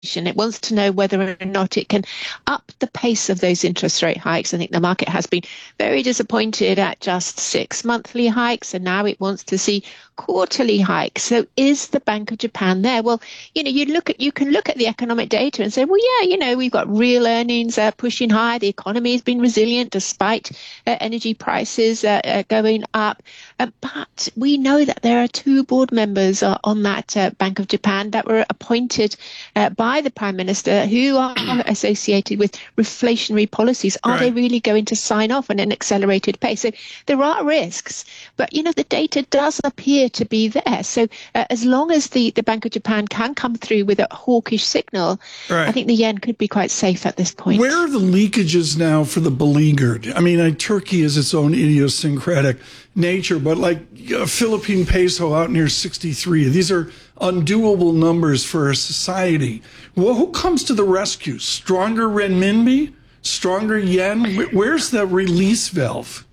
It wants to know whether or not it can up the pace of those interest rate hikes. I think the market has been very disappointed at just 6 monthly hikes, and now it wants to see quarterly hikes. So is the Bank of Japan there? Well, you can look at the economic data and say, well, yeah, we've got real earnings pushing higher. The economy has been resilient despite energy prices going up. But we know that there are two board members on that Bank of Japan that were appointed by the Prime Minister who are associated with reflationary policies. Are they really going to sign off on an accelerated pace? So there are risks, but the data does appear to be there. So as long as the Bank of Japan can come through with a hawkish signal, I think the yen could be quite safe at this point. Where are the leakages now for the beleaguered? I mean, Turkey has its own idiosyncratic nature, but like Philippine peso out near 63, these are undoable numbers for a society. Well, who comes to the rescue? Stronger renminbi? Stronger yen? Where's the release valve?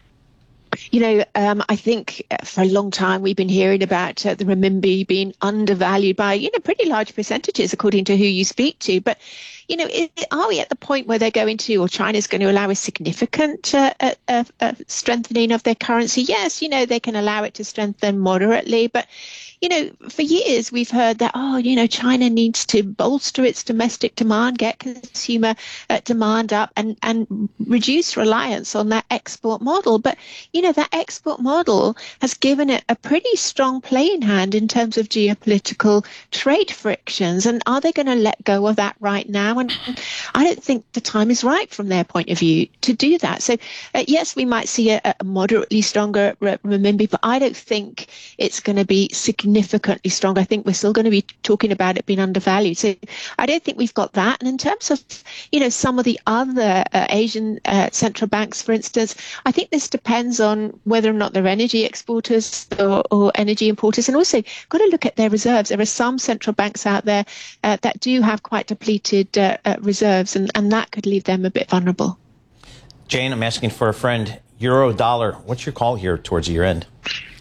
I think for a long time we've been hearing about the renminbi being undervalued by, pretty large percentages according to who you speak to. But, are we at the point where they're going to, or China's going to allow a significant strengthening of their currency? Yes, they can allow it to strengthen moderately. But, for years we've heard that, China needs to bolster its domestic demand, get consumer demand up and reduce reliance on that export model. But, that export model has given it a pretty strong playing hand in terms of geopolitical trade frictions. And are they going to let go of that right now? And I don't think the time is right from their point of view to do that. So, yes, we might see a moderately stronger renminbi, but I don't think it's going to be significantly strong. I think we're still going to be talking about it being undervalued. So I don't think we've got that. And in terms of, some of the other Asian central banks, for instance, I think this depends on whether or not they're energy exporters or energy importers. And also got to look at their reserves. There are some central banks out there that do have quite depleted reserves, and that could leave them a bit vulnerable. Jane, I'm asking for a friend. Euro dollar, what's your call here towards year end?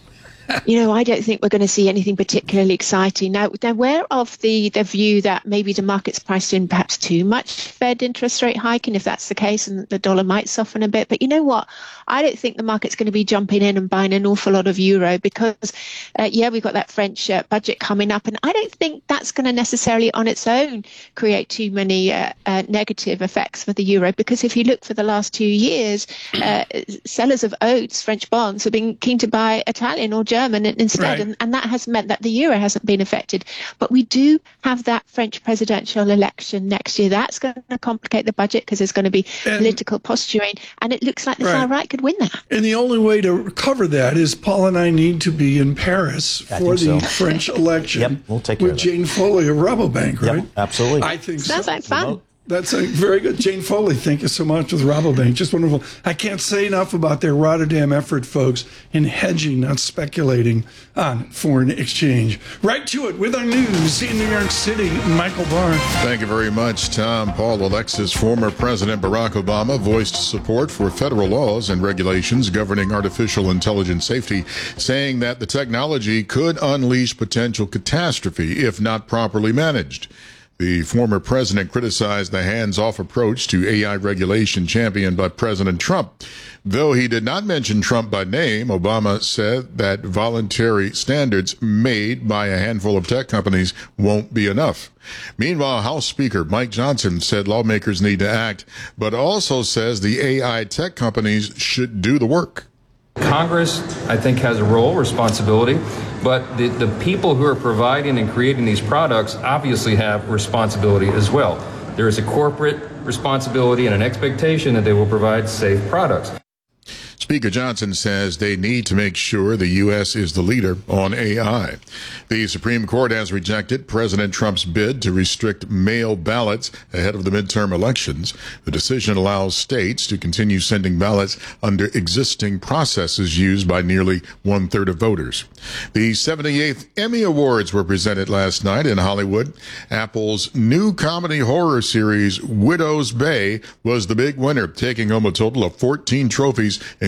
I don't think we're going to see anything particularly exciting. Now, they're aware of the view that maybe the market's priced in perhaps too much Fed interest rate hiking. If that's the case, and the dollar might soften a bit. But you know what? I don't think the market's going to be jumping in and buying an awful lot of euro because, we've got that French budget coming up. And I don't think that's going to necessarily on its own create too many negative effects for the euro. Because if you look for the last 2 years, sellers of oats, French bonds, have been keen to buy Italian or German instead, and that has meant that the euro hasn't been affected. But we do have that French presidential election next year. That's going to complicate the budget because there's going to be political posturing, and it looks like the far right could win that. And the only way to cover that is Paul and I need to be in Paris for the French election. Yep, we'll take care with Jane Foley of Rabobank, right? Yep, absolutely. I think Sounds like fun. That's very good. Jane Foley, thank you so much with Rabobank. Just wonderful. I can't say enough about their Rotterdam effort, folks, in hedging, not speculating on foreign exchange. Right to it with our news in New York City, Michael Barr. Thank you very much, Tom. Paul Alexis, former President Barack Obama, voiced support for federal laws and regulations governing artificial intelligence safety, saying that the technology could unleash potential catastrophe if not properly managed. The former president criticized the hands-off approach to AI regulation championed by President Trump. Though he did not mention Trump by name, Obama said that voluntary standards made by a handful of tech companies won't be enough. Meanwhile, House Speaker Mike Johnson said lawmakers need to act, but also says the AI tech companies should do the work. Congress, I think, has a role, responsibility, but the people who are providing and creating these products obviously have responsibility as well. There is a corporate responsibility and an expectation that they will provide safe products. Speaker Johnson says they need to make sure the U.S. is the leader on AI. The Supreme Court has rejected President Trump's bid to restrict mail ballots ahead of the midterm elections. The decision allows states to continue sending ballots under existing processes used by nearly 1/3 of voters. The 78th Emmy Awards were presented last night in Hollywood. Apple's new comedy horror series, Widow's Bay, was the big winner, taking home a total of 14 trophies, including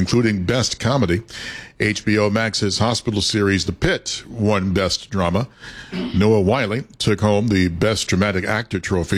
including Best Comedy. HBO Max's hospital series The Pit won Best Drama. Noah Wyle took home the Best Dramatic Actor trophy